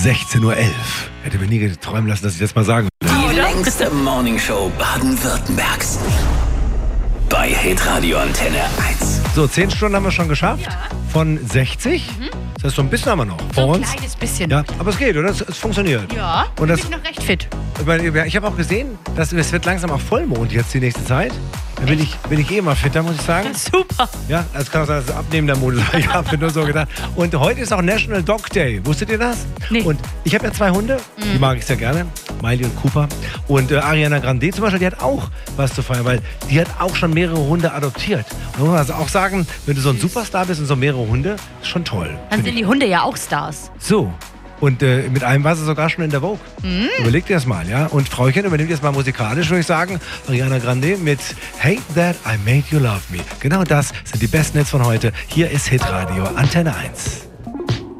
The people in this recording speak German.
16:11 Uhr. Hätte mir nie träumen lassen, dass ich das mal sagen würde. Die längste Morningshow Baden-Württembergs. Bei Hitradio Antenne 1. So, 10 Stunden haben wir schon geschafft. Ja. Von 60. Das heißt, so ein bisschen haben wir noch vor so ein uns. kleines bisschen. Ja, aber es geht, oder? Es funktioniert. Ja, und das, ich bin noch recht fit. Ich habe auch gesehen, dass es wird langsam auch Vollmond jetzt die nächste Zeit. Dann bin ich eh mal fitter, muss ich sagen. Super. Ja, es kann auch sein, dass es abnehmender Modus war. Ich habe mir nur so gedacht. Und heute ist auch National Dog Day. Wusstet ihr das? Nee. Und ich habe ja 2 Hunde. Die mag ich sehr gerne. Miley und Cooper. Und Ariana Grande zum Beispiel, die hat auch was zu feiern, weil die hat auch schon mehrere Hunde adoptiert. Und man muss also auch sagen, wenn du so ein Superstar bist und so mehrere Hunde, ist schon toll. Dann sind die Hunde ja auch Stars. So. Und mit einem war sie sogar schon in der Vogue. Überleg dir das mal, ja? Und Frauchen übernimmt jetzt mal musikalisch, würde ich sagen. Ariana Grande mit Hate That I Made You Love Me. Genau das sind die besten Hits von heute. Hier ist Hitradio Antenne 1.